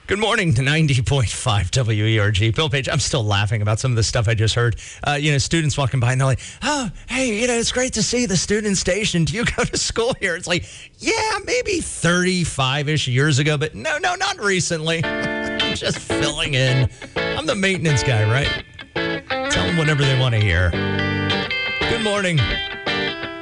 Good morning to 90.5 WERG. Bill Page, I'm still laughing about some of the stuff I just heard. Students walking by and they're like, oh, hey, it's great to see the student station. Do you go to school here? It's like, yeah, maybe 35-ish years ago, but no, not recently. Just filling in. I'm the maintenance guy, right? Tell them whatever they want to hear. Good morning.